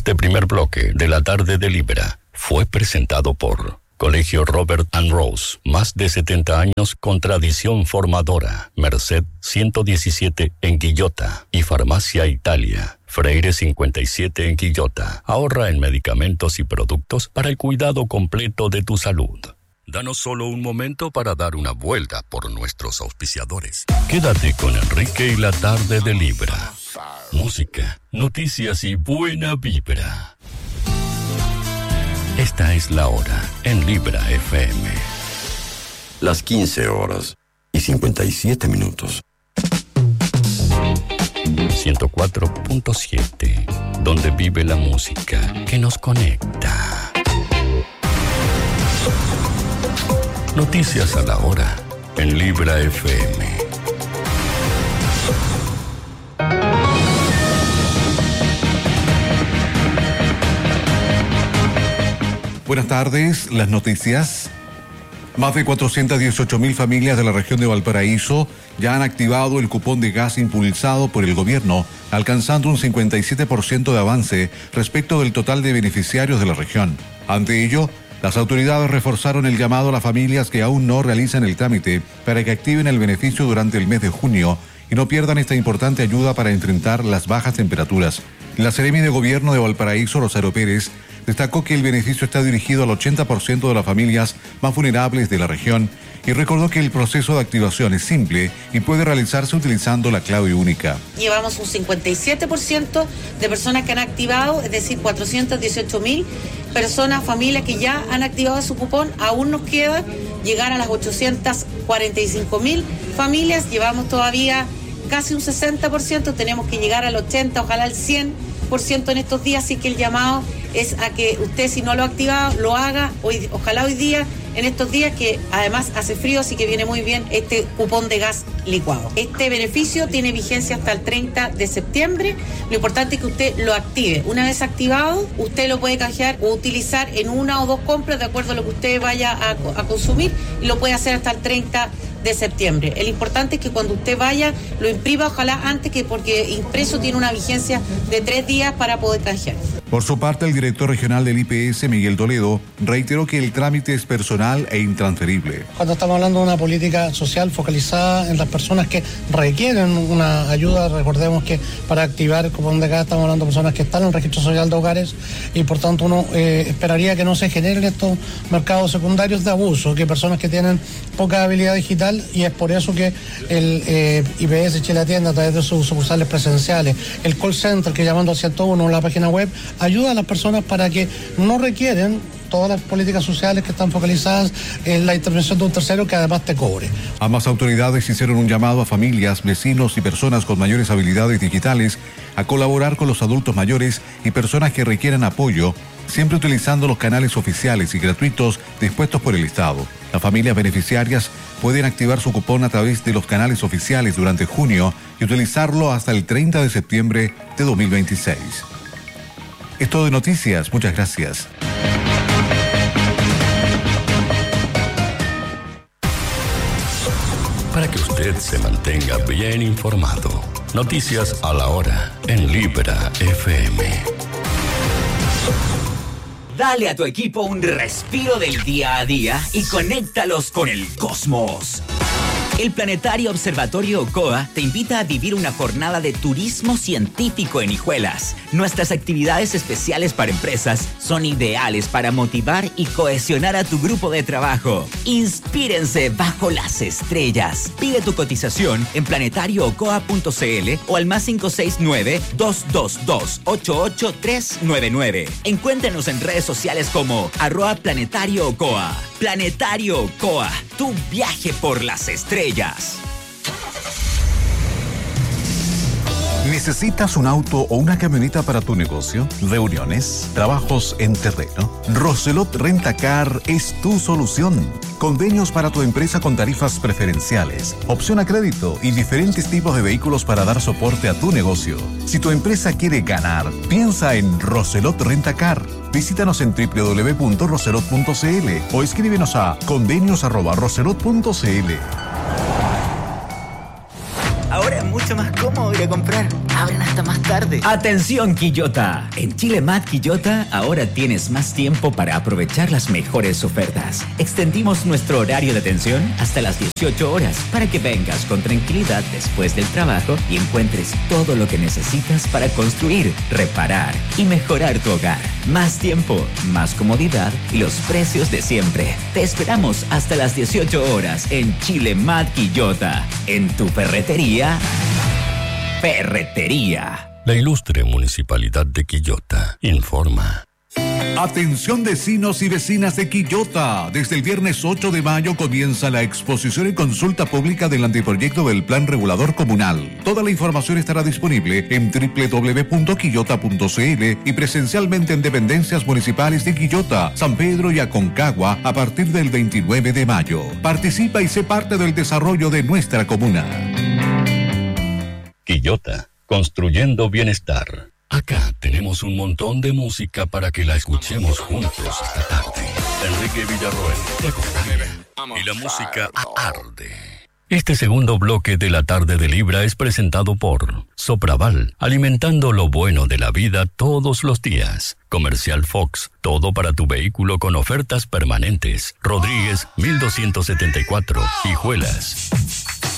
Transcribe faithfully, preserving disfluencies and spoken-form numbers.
Este primer bloque de la tarde de Libera fue presentado por Colegio Robert and Rose, más de setenta años con tradición formadora. Merced ciento diecisiete en Quillota y Farmacia Italia. Freire cincuenta y siete en Quillota. Ahorra en medicamentos y productos para el cuidado completo de tu salud. Danos solo un momento para dar una vuelta por nuestros auspiciadores. Quédate con Enrique y la tarde de Libra. Música, noticias y buena vibra. Esta es la hora en Libra F M. Las quince horas y cincuenta y siete minutos. ciento cuatro punto siete, donde vive la música que nos conecta. Noticias a la hora en Libra F M. Buenas tardes, las noticias. Más de cuatrocientas dieciocho mil familias de la región de Valparaíso ya han activado el cupón de gas impulsado por el gobierno, alcanzando un cincuenta y siete por ciento de avance respecto del total de beneficiarios de la región. Ante ello, las autoridades reforzaron el llamado a las familias que aún no realizan el trámite para que activen el beneficio durante el mes de junio y no pierdan esta importante ayuda para enfrentar las bajas temperaturas. La Seremi de Gobierno de Valparaíso, Rosario Pérez, destacó que el beneficio está dirigido al ochenta por ciento de las familias más vulnerables de la región y recordó que el proceso de activación es simple y puede realizarse utilizando la clave única. Llevamos un cincuenta y siete por ciento de personas que han activado, es decir, cuatrocientas dieciocho mil personas, familias que ya han activado su cupón. Aún nos queda llegar a las ochocientas cuarenta y cinco mil familias. Llevamos todavía casi un sesenta por ciento, tenemos que llegar al ochenta por ciento, ojalá al cien por ciento en estos días, así que el llamado es a que usted, si no lo ha activado, lo haga hoy, ojalá hoy día, en estos días que además hace frío, así que viene muy bien este cupón de gas licuado. Este beneficio tiene vigencia hasta el treinta de septiembre. Lo importante es que usted lo active. Una vez activado, usted lo puede canjear o utilizar en una o dos compras de acuerdo a lo que usted vaya a, a consumir, y lo puede hacer hasta el treinta de septiembre. El importante es que cuando usted vaya lo imprima, ojalá antes, que porque impreso tiene una vigencia de tres días para poder canjear. Por su parte, el director regional del I P S, Miguel Toledo, reiteró que el trámite es personal e intransferible. Cuando estamos hablando de una política social focalizada en las personas que requieren una ayuda, recordemos que para activar el cupón de gas estamos hablando de personas que están en el registro social de hogares y por tanto uno eh, esperaría que no se generen estos mercados secundarios de abuso, que personas que tienen poca habilidad digital, y es por eso que el eh, I P S Chile Atiende a través de sus sucursales presenciales, el call center que llamando al ciento uno, la página web, ayuda a las personas para que no requieren todas las políticas sociales que están focalizadas en la intervención de un tercero que además te cobre. Ambas autoridades hicieron un llamado a familias, vecinos y personas con mayores habilidades digitales a colaborar con los adultos mayores y personas que requieran apoyo, siempre utilizando los canales oficiales y gratuitos dispuestos por el Estado. Las familias beneficiarias pueden activar su cupón a través de los canales oficiales durante junio y utilizarlo hasta el treinta de septiembre de dos mil veintiséis. Es todo de noticias, muchas gracias. Para que usted se mantenga bien informado, noticias a la hora en Libra F M. Dale a tu equipo un respiro del día a día y conéctalos con el cosmos. El Planetario Observatorio Ocoa te invita a vivir una jornada de turismo científico en Hijuelas. Nuestras actividades especiales para empresas son ideales para motivar y cohesionar a tu grupo de trabajo. Inspírense bajo las estrellas. Pide tu cotización en planetario ocoa punto c l o al más cinco seis nueve, dos dos dos, ocho ocho tres nueve nueve. Encuéntranos en redes sociales como arroba Planetario Ocoa. Planetario Ocoa, tu viaje por las estrellas. ¿Necesitas un auto o una camioneta para tu negocio? ¿Reuniones? ¿Trabajos en terreno? Roselot Rentacar es tu solución. Convenios para tu empresa con tarifas preferenciales, opción a crédito y diferentes tipos de vehículos para dar soporte a tu negocio. Si tu empresa quiere ganar, piensa en Roselot Rentacar. Visítanos en doble u doble u doble u punto roselot punto c l o escríbenos a convenios arroba roselot punto c l. Ahora es mucho más cómodo ir a comprar. Abre una hasta más tarde. Atención, Quillota. En Chile Mat Quillota ahora tienes más tiempo para aprovechar las mejores ofertas. Extendimos nuestro horario de atención hasta las dieciocho horas para que vengas con tranquilidad después del trabajo y encuentres todo lo que necesitas para construir, reparar y mejorar tu hogar. Más tiempo, más comodidad y los precios de siempre. Te esperamos hasta las dieciocho horas en Chile Mat Quillota. En tu ferretería, Ferretería. La ilustre Municipalidad de Quillota informa. Atención vecinos y vecinas de Quillota. Desde el viernes ocho de mayo comienza la exposición y consulta pública del anteproyecto del Plan Regulador Comunal. Toda la información estará disponible en doble u doble u doble u punto quillota punto c l y presencialmente en dependencias municipales de Quillota, San Pedro y Aconcagua a partir del veintinueve de mayo. Participa y sé parte del desarrollo de nuestra comuna. Quillota, construyendo bienestar. Acá tenemos un montón de música para que la escuchemos juntos esta tarde. Enrique Villarroel te acompaña y la música arde. Este segundo bloque de la tarde de Libra es presentado por Sopraval, alimentando lo bueno de la vida todos los días. Comercial Fox, todo para tu vehículo con ofertas permanentes. Rodríguez mil doscientos setenta y cuatro, Hijuelas.